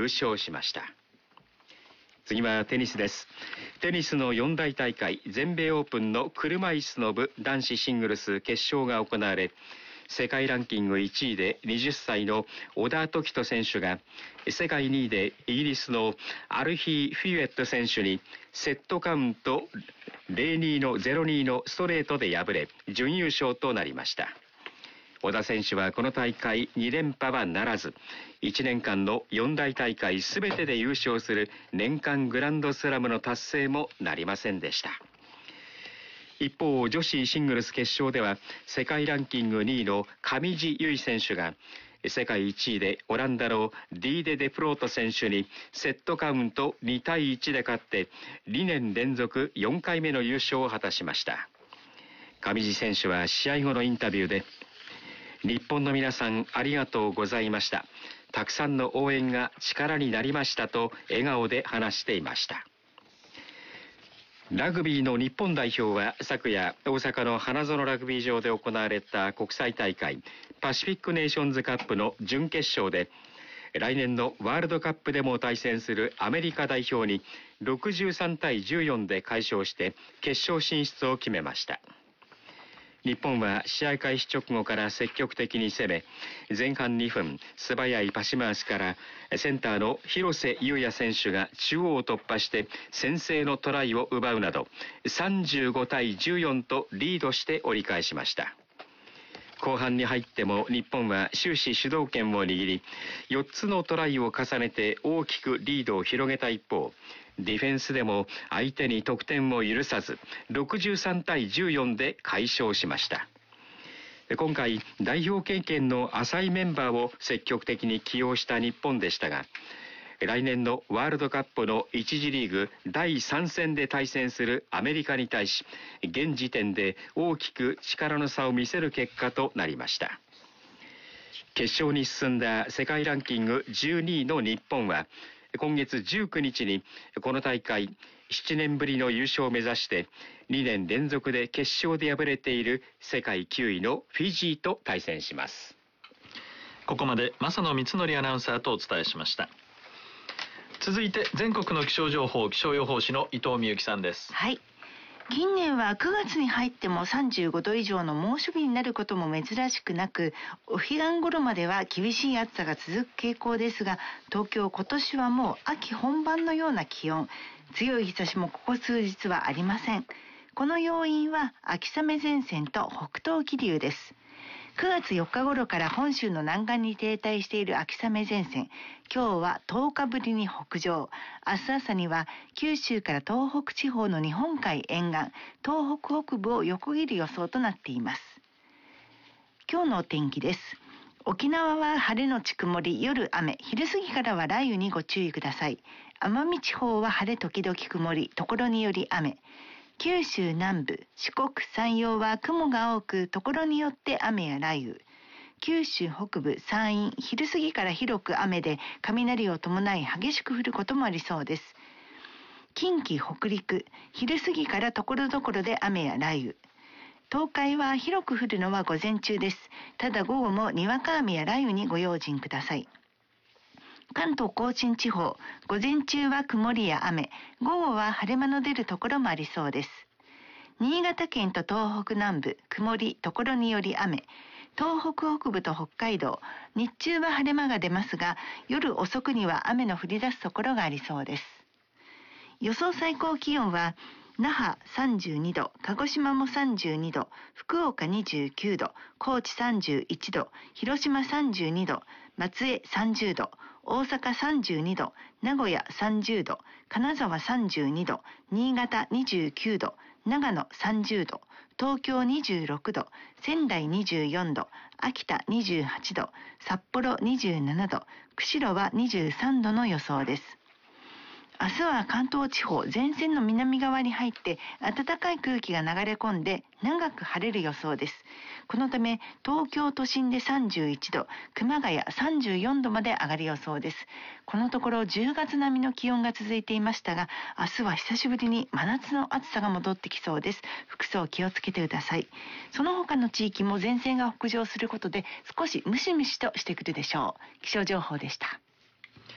勝しました。次はテニスです。テニスの四大大会全米オープンの車椅子の部男子シングルス決勝が行われ、世界ランキング1位で20歳の小田凱人選手が世界2位でイギリスのアルヒー・フィュエット選手にセットカウント 0-2 の 0-2 のストレートで敗れ準優勝となりました。小田選手はこの大会2連覇はならず、1年間の4大大会すべてで優勝する年間グランドスラムの達成もなりませんでした。一方、女子シングルス決勝では世界ランキング2位の上地結衣選手が世界1位でオランダのディーデ・デプロート選手にセットカウント2対1で勝って2年連続4回目の優勝を果たしました。上地選手は試合後のインタビューで、日本の皆さんありがとうございました。たくさんの応援が力になりましたと笑顔で話していました。ラグビーの日本代表は昨夜大阪の花園ラグビー場で行われた国際大会パシフィックネーションズカップの準決勝で来年のワールドカップでも対戦するアメリカ代表に63対14で快勝して決勝進出を決めました。日本は試合開始直後から積極的に攻め、前半2分素早いパス回しからセンターの広瀬優也選手が中央を突破して先制のトライを奪うなど35対14とリードして折り返しました。後半に入っても日本は終始主導権を握り、4つのトライを重ねて大きくリードを広げた一方、ディフェンスでも相手に得点を許さず63対14で快勝しました。今回代表経験の浅いメンバーを積極的に起用した日本でしたが、来年のワールドカップの1次リーグ第3戦で対戦するアメリカに対し、現時点で大きく力の差を見せる結果となりました。決勝に進んだ世界ランキング12位の日本は今月19日にこの大会7年ぶりの優勝を目指して2年連続で決勝で敗れている世界9位のフィジーと対戦します。 ここまで正野光則アナウンサーとお伝えしました。続いて全国の気象情報、気象予報士の伊藤美幸さんです。 はい、近年は9月に入っても35度以上の猛暑日になることも珍しくなく、お彼岸頃までは厳しい暑さが続く傾向ですが、東京今年はもう秋本番のような気温、強い日差しもここ数日はありません。この要因は秋雨前線と北東気流です。9月4日頃から本州の南岸に停滞している秋雨前線、今日は10日ぶりに北上、明日朝には九州から東北地方の日本海沿岸、東北北部を横切る予想となっています。今日のお天気です。沖縄は晴れのち曇り、夜雨、昼過ぎからは雷雨にご注意ください。奄美地方は晴れ時々曇り、ところにより雨。九州南部、四国、山陽は雲が多く、ところによって雨や雷雨。九州北部、山陰、昼過ぎから広く雨で、雷を伴い激しく降ることもありそうです。近畿、北陸、昼過ぎからところどころで雨や雷雨。東海は広く降るのは午前中です。ただ午後もにわか雨や雷雨にご用心ください。関東甲信地方、午前中は曇りや雨、午後は晴れ間の出るところもありそうです。新潟県と東北南部、曇り、ところにより雨。東北北部と北海道、日中は晴れ間が出ますが、夜遅くには雨の降り出すところがありそうです。予想最高気温は、那覇32度、鹿児島も32度、福岡29度、高知31度、広島32度、松江30度、大阪32度、名古屋30度、金沢32度、新潟29度、長野30度、東京26度、仙台24度、秋田28度、札幌27度、釧路は23度の予想です。明日は関東地方、前線の南側に入って暖かい空気が流れ込んで長く晴れる予想です。このため東京都心で31度、熊谷34度まで上がる予想です。このところ10月並みの気温が続いていましたが、明日は久しぶりに真夏の暑さが戻ってきそうです。服装気をつけてください。その他の地域も前線が北上することで少しムシムシとしてくるでしょう。気象情報でした。